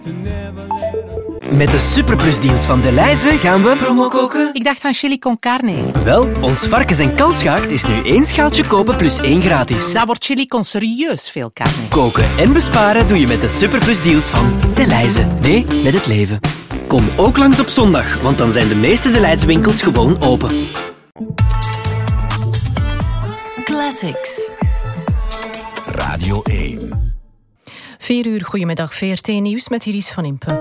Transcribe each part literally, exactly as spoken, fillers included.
Met de superplusdeals van Delhaize gaan we promo koken. Ik dacht aan chili con carne. Wel, ons varkens- en kalfsgaard is nu één schaaltje kopen plus één gratis. Dat wordt chili con serieus veel carne. Koken en besparen doe je met de superplusdeals van Delhaize. Nee, met het leven. Kom ook langs op zondag, want dan zijn de meeste Delhaize winkels gewoon open. Classics. Radio één. vier uur, goedemiddag, V R T-nieuws met Iris van Impen.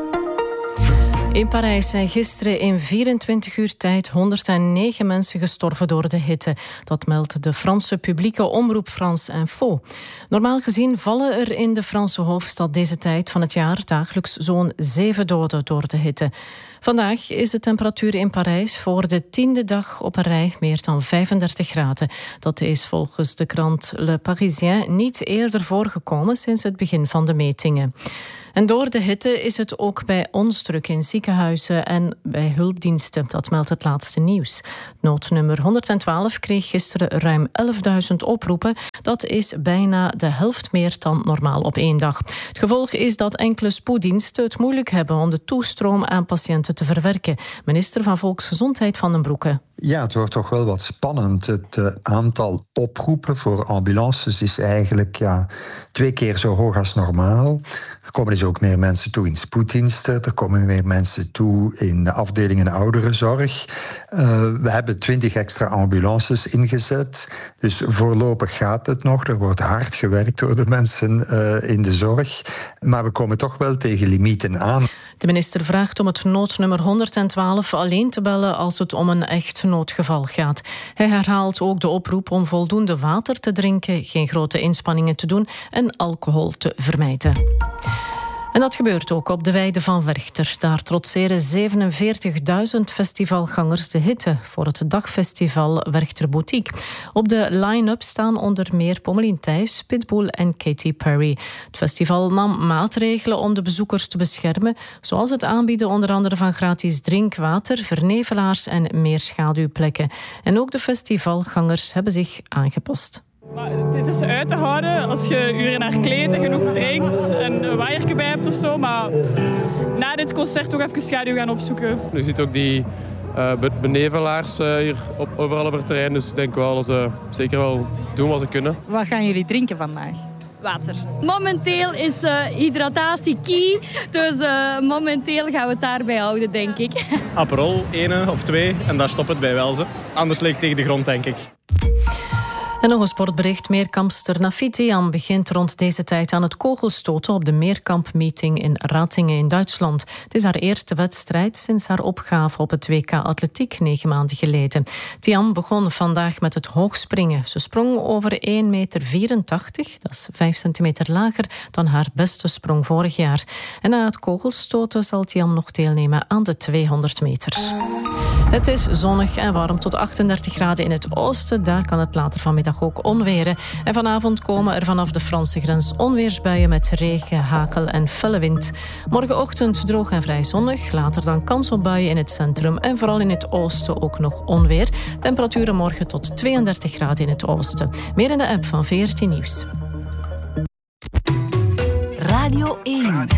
In Parijs zijn gisteren in vierentwintig uur tijd honderdnegen mensen gestorven door de hitte. Dat meldt de Franse publieke omroep France Info. Normaal gezien vallen er in de Franse hoofdstad deze tijd van het jaar dagelijks zo'n zeven doden door de hitte. Vandaag is de temperatuur in Parijs voor de tiende dag op een rij meer dan vijfendertig graden. Dat is volgens de krant Le Parisien niet eerder voorgekomen sinds het begin van de metingen. En door de hitte is het ook bij ons druk in ziekenhuizen en bij hulpdiensten. Dat meldt het laatste nieuws. Noodnummer honderdtwaalf kreeg gisteren ruim elfduizend oproepen. Dat is bijna de helft meer dan normaal op één dag. Het gevolg is dat enkele spoeddiensten het moeilijk hebben om de toestroom aan patiënten te verwerken. Minister van Volksgezondheid Van den Broeke. Ja, het wordt toch wel wat spannend. Het uh, aantal oproepen voor ambulances is eigenlijk ja, twee keer zo hoog als normaal. Er komen dus ook meer mensen toe in spoeddiensten. Er komen meer mensen toe in de afdelingen ouderenzorg. Uh, we hebben twintig extra ambulances ingezet. Dus voorlopig gaat het nog. Er wordt hard gewerkt door de mensen uh, in de zorg. Maar we komen toch wel tegen limieten aan. De minister vraagt om het noodnummer honderdtwaalf alleen te bellen als het om een echt noodgeval gaat. Hij herhaalt ook de oproep om voldoende water te drinken, geen grote inspanningen te doen en alcohol te vermijden. En dat gebeurt ook op de weide van Werchter. Daar trotseren zevenenveertigduizend festivalgangers de hitte voor het dagfestival Werchter Boutique. Op de line-up staan onder meer Pommelien Thijs, Pitbull en Katy Perry. Het festival nam maatregelen om de bezoekers te beschermen, zoals het aanbieden onder andere van gratis drinkwater, vernevelaars en meer schaduwplekken. En ook de festivalgangers hebben zich aangepast. Maar dit is uit te houden als je uren naar kleedt en genoeg drinkt en een waaiertje bij hebt of zo. Maar na dit concert toch even schaduw gaan opzoeken. Je ziet ook die uh, benevelaars uh, hier op, overal op het terrein. Dus ik denk wel dat ze zeker wel doen wat ze kunnen. Wat gaan jullie drinken vandaag? Water. Momenteel is uh, hydratatie key, dus uh, momenteel gaan we het daarbij houden, denk ik. Aperol, één of twee, en daar stopt het bij wel. Ze. Anders ligt tegen de grond, denk ik. En nog een sportbericht. Meerkampster Nafit Diam begint rond deze tijd aan het kogelstoten op de Meerkampmeeting in Ratingen in Duitsland. Het is haar eerste wedstrijd sinds haar opgave op het W K Atletiek negen maanden geleden. Diam begon vandaag met het hoogspringen. Ze sprong over één meter vierentachtig, dat is vijf centimeter lager dan haar beste sprong vorig jaar. En na het kogelstoten zal Diam nog deelnemen aan de tweehonderd meter. Het is zonnig en warm tot achtendertig graden in het oosten. Daar kan het later vanmiddag ook onweren. En vanavond komen er vanaf de Franse grens onweersbuien met regen, hagel en felle wind. Morgenochtend droog en vrij zonnig. Later dan kans op buien in het centrum. En vooral in het oosten ook nog onweer. Temperaturen morgen tot tweeëndertig graden in het oosten. Meer in de app van V R T Nieuws. Radio één.